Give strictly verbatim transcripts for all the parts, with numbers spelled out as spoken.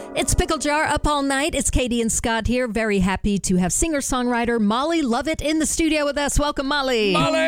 It's Pickle Jar Up All Night. It's Katie and Scott here. Very happy to have singer-songwriter Molly Lovett in the studio with us. Welcome, Molly. Molly!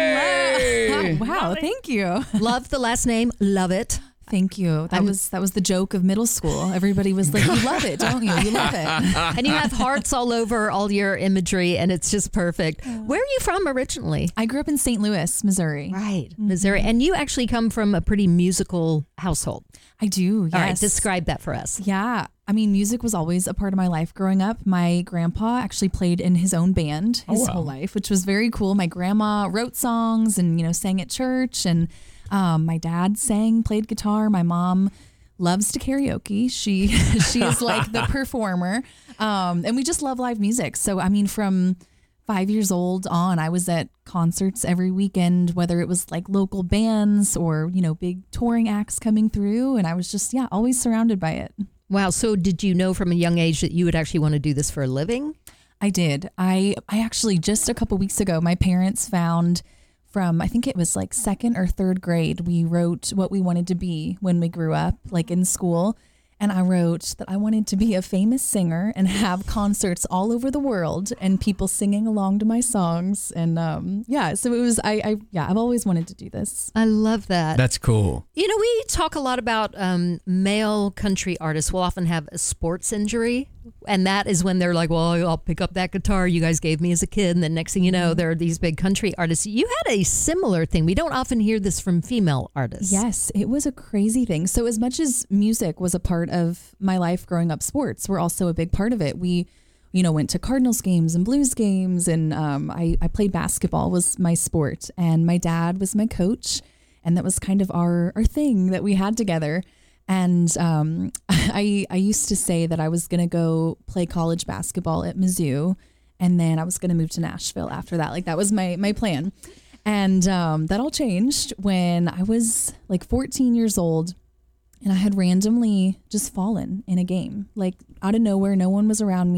Oh, wow, Molly. thank you. Love the last name, Lovett. Thank you. That I'm- was that was the joke of middle school. Everybody was like, you love it, don't you? You love it. And you have hearts all over all your imagery, and it's just perfect. Where are you from originally? I grew up in Saint Louis, Missouri. Right, Missouri. And you actually come from a pretty musical household. I do, yes. All right, describe that for us. Yeah. I mean, music was always a part of my life growing up. My grandpa actually played in his own band his Oh, wow. whole life, which was very cool. My grandma wrote songs and, you know, sang at church. And um, my dad sang, played guitar. My mom loves to karaoke. She she is like the performer. Um, and we just love live music. So, I mean, from five years old on, I was at concerts every weekend, whether it was like local bands or, you know, big touring acts coming through. And I was just, yeah, always surrounded by it. Wow, so did you know from a young age that you would actually want to do this for a living? I did. I I actually just a couple weeks ago, my parents found from, I think it was like second or third grade, we wrote what we wanted to be when we grew up, like in school. And I wrote that I wanted to be a famous singer and have concerts all over the world and people singing along to my songs. And um, yeah, so it was, I, I, yeah, I've always wanted to do this. I love that. That's cool. You know, we talk a lot about um, male country artists will often have a sports injury. And that is when they're like, well, I'll pick up that guitar you guys gave me as a kid. And then next thing you know, there are these big country artists. You had a similar thing. We don't often hear this from female artists. Yes, it was a crazy thing. So as much as music was a part of my life growing up, sports were also a big part of it. We, you know, went to Cardinals games and Blues games. And um, I, I played basketball was my sport. And my dad was my coach. And that was kind of our, our thing that we had together. And um, I I used to say that I was going to go play college basketball at Mizzou, and then I was going to move to Nashville after that. Like that was my my plan. And um, that all changed when I was like fourteen years old, and I had randomly just fallen in a game, like out of nowhere. No one was around me.